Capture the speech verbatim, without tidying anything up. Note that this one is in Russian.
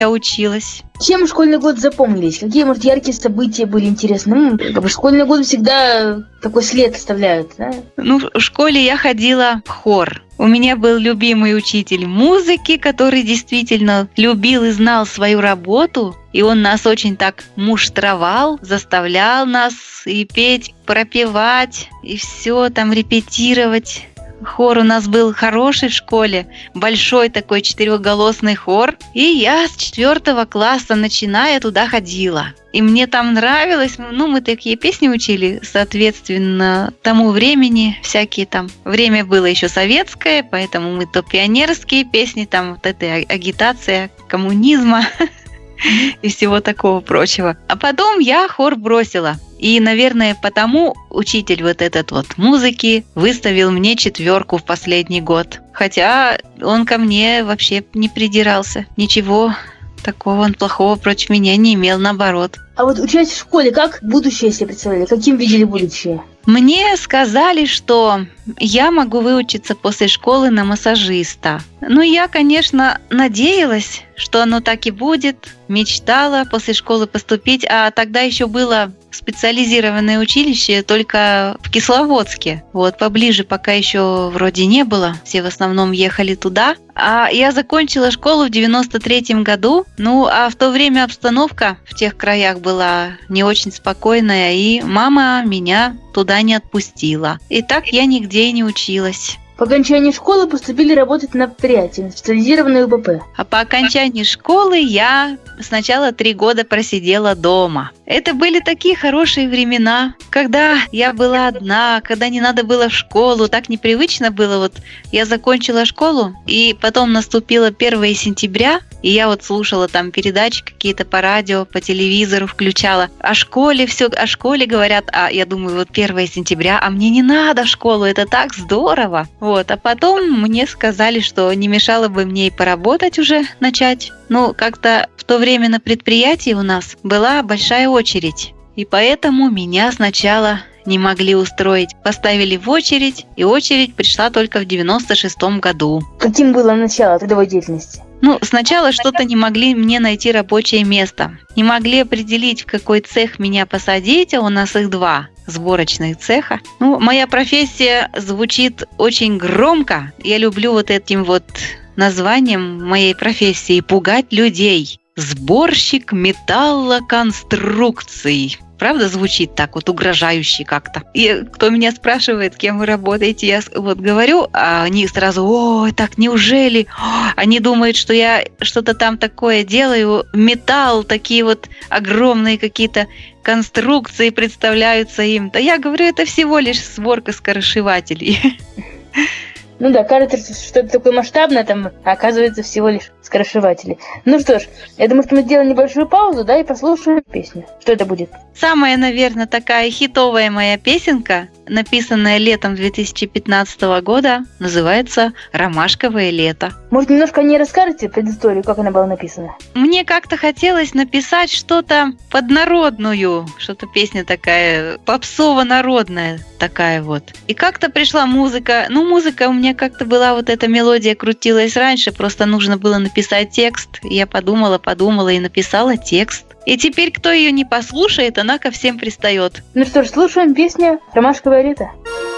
я училась. Чем школьный год запомнились? Какие, может, яркие события были интересны? Ну, как бы школьный год всегда такой след оставляет, да? Ну, в школе я ходила в хор. У меня был любимый учитель музыки, который действительно любил и знал свою работу. И он нас очень так муштровал, заставлял нас и петь, пропевать, и все там репетировать. Хор у нас был хороший в школе, большой такой четырехголосный хор. И я с четвертого класса начиная туда ходила. И мне там нравилось, ну, мы такие песни учили, соответственно, тому времени, всякие там. Время было еще советское, поэтому мы то пионерские песни, там вот эта агитация коммунизма и всего такого прочего. А потом я хор бросила. И, наверное, потому учитель вот этот вот музыки выставил мне четверку в последний год. Хотя он ко мне вообще не придирался. Ничего такого он плохого против меня не имел, наоборот. А вот учась в школе, как будущее себе представляли? Каким видели будущее? Мне сказали, что я могу выучиться после школы на массажиста. Ну, я, конечно, надеялась, что оно так и будет. Мечтала после школы поступить, а тогда еще было специализированное училище только в Кисловодске. Вот, поближе пока еще вроде не было. Все в основном ехали туда. А я закончила школу в девяносто третьем году. Ну, а в то время обстановка в тех краях была не очень спокойная, и мама меня туда не отпустила. И так я нигде и не училась. По окончании школы поступили работать на предприятие, на специализированное УБП. А по окончании школы я сначала три года просидела дома. Это были такие хорошие времена, когда я была одна, когда не надо было в школу, так непривычно было. Вот я закончила школу, и потом наступило первое сентября, и я вот слушала там передачи какие-то по радио, по телевизору включала. О школе все, о школе говорят, а я думаю, вот первое сентября, а мне не надо в школу, это так здорово. Вот, а потом мне сказали, что не мешало бы мне и поработать уже начать. Ну, как-то в то время на предприятии у нас была большая очередь, и поэтому меня сначала не могли устроить. Поставили в очередь, и очередь пришла только в девяносто шестом году. Каким было начало трудовой деятельности? Ну, сначала что-то не могли мне найти рабочее место. Не могли определить, в какой цех меня посадить, а у нас их два сборочных цеха. Ну, моя профессия звучит очень громко. Я люблю вот этим вот названием моей профессии пугать людей. Сборщик металлоконструкций. Правда, звучит так вот угрожающе как-то. И кто меня спрашивает, кем вы работаете, я вот говорю, а они сразу: ой, так неужели? Они думают, что я что-то там такое делаю. Металл, такие вот огромные какие-то конструкции представляются им. Да я говорю, это всего лишь сборка скоросшивателей. Ну да, кажется, что это такое масштабное, там, а оказывается всего лишь скоросшиватели. Ну что ж, я думаю, что мы сделаем небольшую паузу, да, и послушаем песню. Что это будет? Самая, наверное, такая хитовая моя песенка, написанная летом две тысячи пятнадцатого года, называется «Ромашковое лето». Может, немножко о ней расскажете, предысторию, как она была написана? Мне как-то хотелось написать что-то поднародную, что-то песня такая попсово-народная такая вот. И как-то пришла музыка. Ну, музыка у меня как-то была, вот эта мелодия крутилась раньше, просто нужно было написать текст. Я подумала, подумала и написала текст. И теперь, кто ее не послушает, она ко всем пристает. Ну что ж, слушаем песню «Ромашковое лето».